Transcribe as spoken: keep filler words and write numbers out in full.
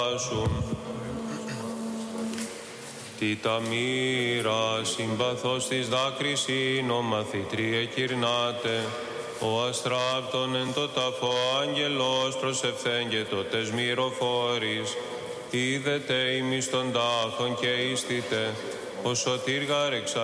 Τι τα μοίρα συμπαθώς της δάκρυσιν ο μαθητρίε κυρνάτε, ο αστράπτων εν το ταφό άγγελος προσευθέγγετο τες μυροφόρης, είδετε ημις των τάφων και ίστητε, ο σωτήρ γάρεξα